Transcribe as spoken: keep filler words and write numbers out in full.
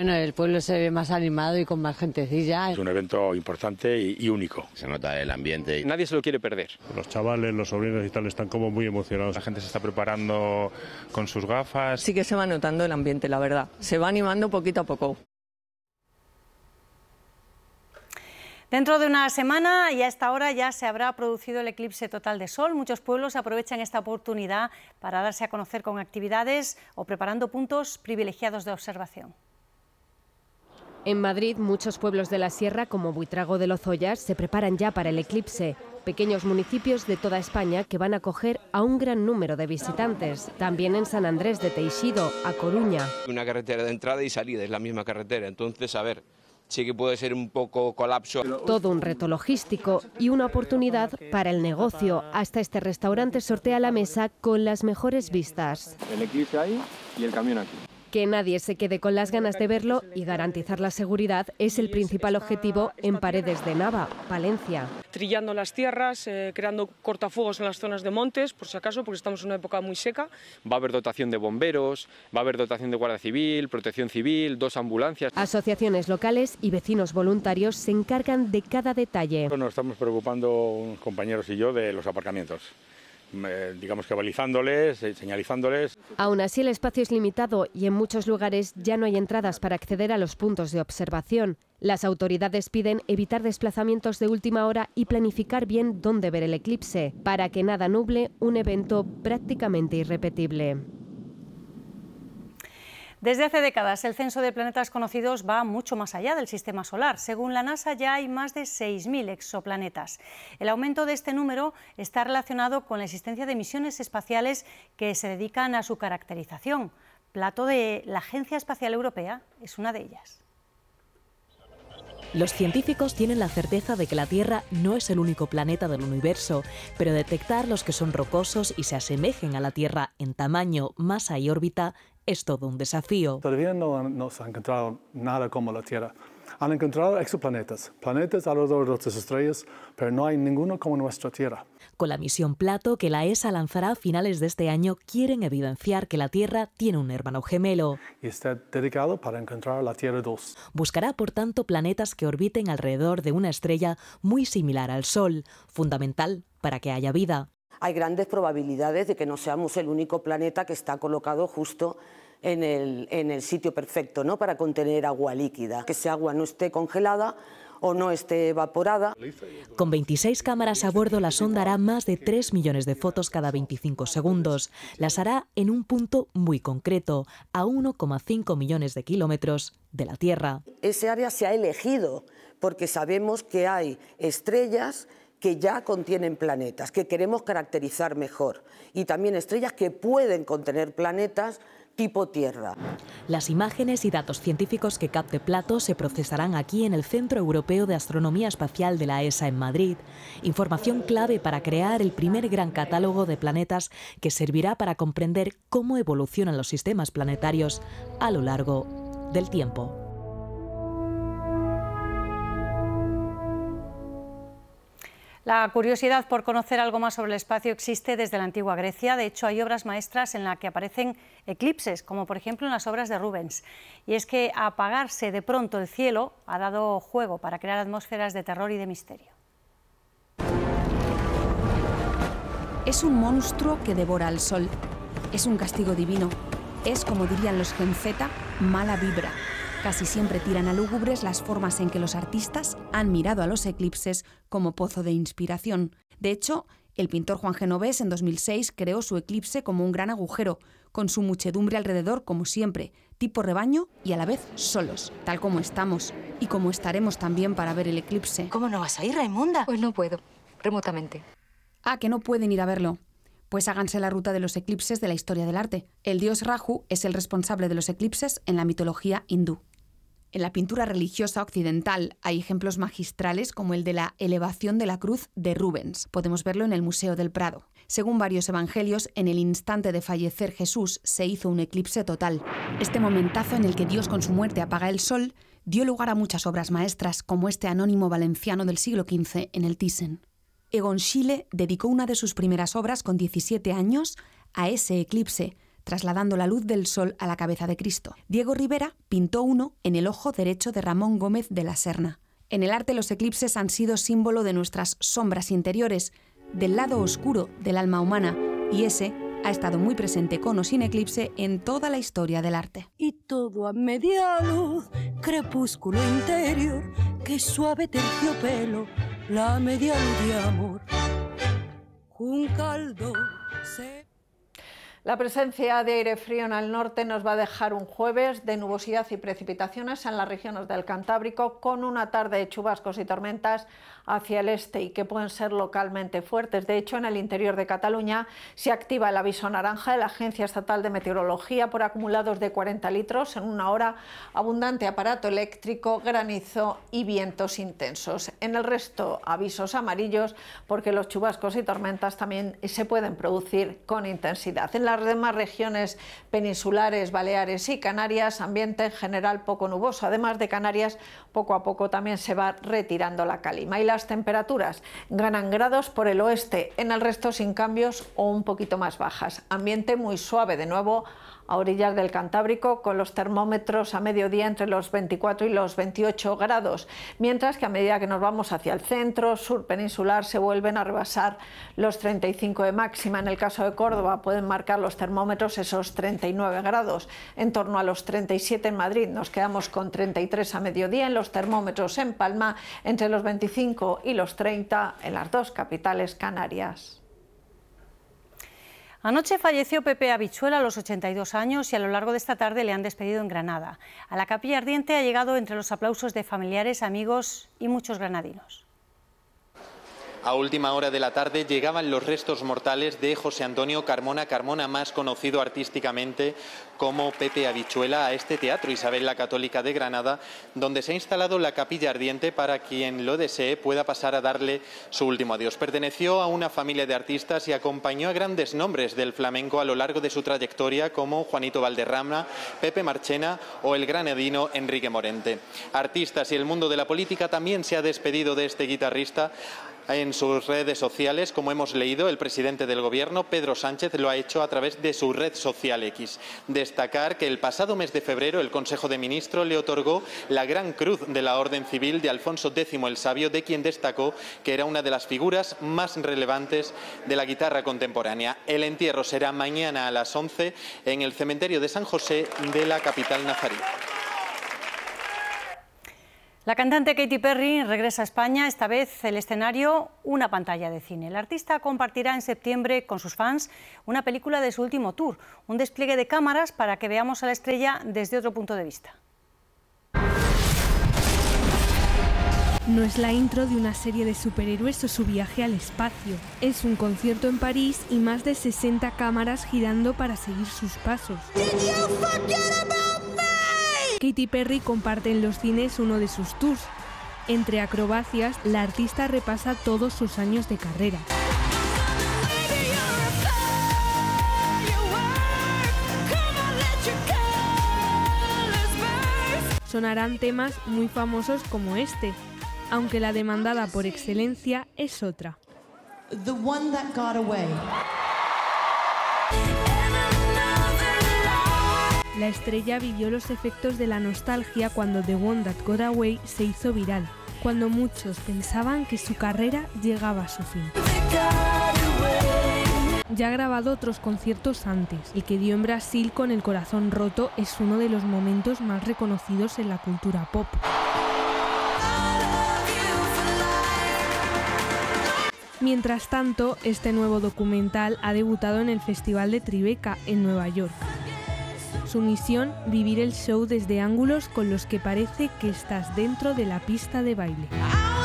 Bueno, el pueblo se ve más animado y con más gentecilla. Es un evento importante y, y único. Se nota el ambiente. Nadie se lo quiere perder. Los chavales, los sobrinos y tal están como muy emocionados. La gente se está preparando con sus gafas. Sí que se va notando el ambiente, la verdad. Se va animando poquito a poco. Dentro de una semana y a esta hora ya se habrá producido el eclipse total de sol. Muchos pueblos aprovechan esta oportunidad para darse a conocer con actividades o preparando puntos privilegiados de observación. En Madrid, muchos pueblos de la sierra, como Buitrago de Lozoya, se preparan ya para el eclipse. Pequeños municipios de toda España que van a acoger a un gran número de visitantes. También en San Andrés de Teixido, a Coruña. Una carretera de entrada y salida, es la misma carretera. Entonces, a ver, sí que puede ser un poco colapso. Todo un reto logístico y una oportunidad para el negocio. Hasta este restaurante sortea la mesa con las mejores vistas. El eclipse ahí y el camión aquí. Que nadie se quede con las ganas de verlo y garantizar la seguridad es el principal objetivo en Paredes de Nava, Palencia. Trillando las tierras, eh, creando cortafuegos en las zonas de montes, por si acaso, porque estamos en una época muy seca. Va a haber dotación de bomberos, va a haber dotación de Guardia Civil, Protección Civil, dos ambulancias. Asociaciones locales y vecinos voluntarios se encargan de cada detalle. Nos estamos preocupando unos compañeros y yo de los aparcamientos. Eh, digamos que balizándoles, eh, señalizándoles. Aún así el espacio es limitado y en muchos lugares ya no hay entradas para acceder a los puntos de observación. Las autoridades piden evitar desplazamientos de última hora y planificar bien dónde ver el eclipse, para que nada nuble un evento prácticamente irrepetible. Desde hace décadas, el censo de planetas conocidos va mucho más allá del sistema solar. Según la NASA, ya hay más de seis mil exoplanetas. El aumento de este número está relacionado con la existencia de misiones espaciales que se dedican a su caracterización. Plato de la Agencia Espacial Europea es una de ellas. Los científicos tienen la certeza de que la Tierra no es el único planeta del universo, pero detectar los que son rocosos y se asemejen a la Tierra en tamaño, masa y órbita es todo un desafío. Todavía no, no se ha encontrado nada como la Tierra. Han encontrado exoplanetas, planetas alrededor de otras estrellas, pero no hay ninguno como nuestra Tierra. Con la misión Plato, que la E S A lanzará a finales de este año, quieren evidenciar que la Tierra tiene un hermano gemelo. Y está dedicado para encontrar la Tierra dos. Buscará, por tanto, planetas que orbiten alrededor de una estrella muy similar al Sol, fundamental para que haya vida. Hay grandes probabilidades de que no seamos el único planeta que está colocado justo en el, en el sitio perfecto, ¿no?, para contener agua líquida, que esa agua no esté congelada o no esté evaporada. Con veintiséis cámaras a bordo, la sonda hará más de tres millones de fotos cada veinticinco segundos. Las hará en un punto muy concreto, a uno coma cinco millones de kilómetros de la Tierra. Ese área se ha elegido porque sabemos que hay estrellas que ya contienen planetas, que queremos caracterizar mejor, y también estrellas que pueden contener planetas tipo Tierra. Las imágenes y datos científicos que capte Plato se procesarán aquí en el Centro Europeo de Astronomía Espacial de la E S A en Madrid. Información clave para crear el primer gran catálogo de planetas que servirá para comprender cómo evolucionan los sistemas planetarios a lo largo del tiempo. La curiosidad por conocer algo más sobre el espacio existe desde la antigua Grecia. De hecho, hay obras maestras en las que aparecen eclipses, como por ejemplo en las obras de Rubens. Y es que apagarse de pronto el cielo ha dado juego para crear atmósferas de terror y de misterio. Es un monstruo que devora al sol. Es un castigo divino. Es, como dirían los Gen Z, mala vibra. Casi siempre tiran a lúgubres las formas en que los artistas han mirado a los eclipses como pozo de inspiración. De hecho, el pintor Juan Genovés en dos mil seis creó su eclipse como un gran agujero, con su muchedumbre alrededor como siempre, tipo rebaño y a la vez solos, tal como estamos y como estaremos también para ver el eclipse. ¿Cómo no vas a ir, Raimunda? Pues no puedo, remotamente. Ah, que no pueden ir a verlo. Pues háganse la ruta de los eclipses de la historia del arte. El dios Rahu es el responsable de los eclipses en la mitología hindú. En la pintura religiosa occidental hay ejemplos magistrales como el de la elevación de la cruz de Rubens. Podemos verlo en el Museo del Prado. Según varios evangelios, en el instante de fallecer Jesús se hizo un eclipse total. Este momentazo en el que Dios con su muerte apaga el sol dio lugar a muchas obras maestras, como este anónimo valenciano del siglo quince en el Thyssen. Egon Schiele dedicó una de sus primeras obras con diecisiete años a ese eclipse, trasladando la luz del sol a la cabeza de Cristo. Diego Rivera pintó uno en el ojo derecho de Ramón Gómez de la Serna. En el arte los eclipses han sido símbolo de nuestras sombras interiores, del lado oscuro del alma humana, y ese ha estado muy presente con o sin eclipse en toda la historia del arte. Y todo a media luz, crepúsculo interior, qué suave terciopelo, la media luz de amor. Un caldo se... La presencia de aire frío en el norte nos va a dejar un jueves de nubosidad y precipitaciones en las regiones del Cantábrico, con una tarde de chubascos y tormentas hacia el este y que pueden ser localmente fuertes. De hecho, en el interior de Cataluña se activa el aviso naranja de la Agencia Estatal de Meteorología por acumulados de cuarenta litros en una hora, abundante aparato eléctrico, granizo y vientos intensos. En el resto, avisos amarillos porque los chubascos y tormentas también se pueden producir con intensidad. En las demás regiones peninsulares, Baleares y Canarias, ambiente en general poco nuboso. Además de Canarias, poco a poco también se va retirando la calima. Y las temperaturas ganan grados por el oeste, en el resto sin cambios o un poquito más bajas. Ambiente muy suave de nuevo a orillas del Cantábrico, con los termómetros a mediodía entre los veinticuatro y los veintiocho grados, mientras que a medida que nos vamos hacia el centro, sur peninsular, se vuelven a rebasar los treinta y cinco de máxima. En el caso de Córdoba pueden marcar los termómetros esos treinta y nueve grados, en torno a los treinta y siete en Madrid. Nos quedamos con treinta y tres a mediodía, en los termómetros en Palma entre los veinticinco y los treinta en las dos capitales canarias. Anoche falleció Pepe Habichuela a los ochenta y dos años y a lo largo de esta tarde le han despedido en Granada. A la capilla ardiente ha llegado entre los aplausos de familiares, amigos y muchos granadinos. A última hora de la tarde llegaban los restos mortales de José Antonio Carmona Carmona, más conocido artísticamente como Pepe Habichuela, a este Teatro Isabel la Católica de Granada, donde se ha instalado la capilla ardiente para quien lo desee pueda pasar a darle su último adiós. Perteneció a una familia de artistas y acompañó a grandes nombres del flamenco a lo largo de su trayectoria, como Juanito Valderrama, Pepe Marchena o el granadino Enrique Morente. Artistas y el mundo de la política también se ha despedido de este guitarrista. En sus redes sociales, como hemos leído, el presidente del Gobierno, Pedro Sánchez, lo ha hecho a través de su red social X. Destacar que el pasado mes de febrero el Consejo de Ministros le otorgó la Gran Cruz de la Orden Civil de Alfonso X el Sabio, de quien destacó que era una de las figuras más relevantes de la guitarra contemporánea. El entierro será mañana a las once en el cementerio de San José de la capital nazarí. La cantante Katy Perry regresa a España, esta vez el escenario, una pantalla de cine. El artista compartirá en septiembre con sus fans una película de su último tour, un despliegue de cámaras para que veamos a la estrella desde otro punto de vista. No es la intro de una serie de superhéroes o su viaje al espacio. Es un concierto en París y más de sesenta cámaras girando para seguir sus pasos. Katy Perry comparte en los cines uno de sus tours. Entre acrobacias, la artista repasa todos sus años de carrera. Sonarán temas muy famosos como este, aunque la demandada por excelencia es otra. The One That Got Away. La estrella vivió los efectos de la nostalgia cuando The One That Got Away se hizo viral, cuando muchos pensaban que su carrera llegaba a su fin. Ya ha grabado otros conciertos antes. El que dio en Brasil con el corazón roto es uno de los momentos más reconocidos en la cultura pop. Mientras tanto, este nuevo documental ha debutado en el Festival de Tribeca, en Nueva York. Su misión, vivir el show desde ángulos con los que parece que estás dentro de la pista de baile.